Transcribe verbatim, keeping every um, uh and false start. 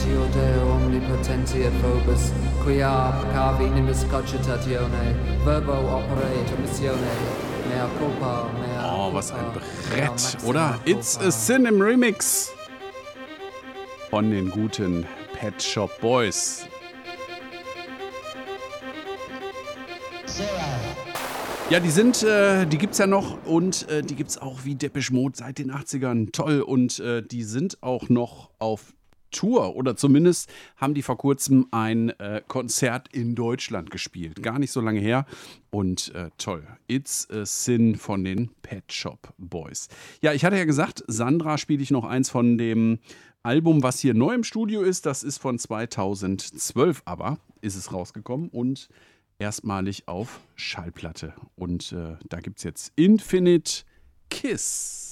Reggio Deo omnipotenti et vobis, quia peccavi nimis cogitatione, verbo opere omissione, mea culpa, mea culpa. Oh, was ein Brett, oder? It's a Sin im Remix von den guten Pet Shop Boys. Ja, die sind, äh, die gibt's ja noch und äh, die gibt's auch wie Depeche Mode seit den achtzigern. Toll. Und äh, die sind auch noch auf Tour oder zumindest haben die vor kurzem ein äh, Konzert in Deutschland gespielt. Gar nicht so lange her. Und äh, toll. It's a Sin von den Pet Shop Boys. Ja, ich hatte ja gesagt, Sandra spiele ich noch eins von dem Album, was hier neu im Studio ist. Das ist von zweitausendzwölf aber, ist es rausgekommen und erstmalig auf Schallplatte. Und äh, da gibt es jetzt Infinite Kiss.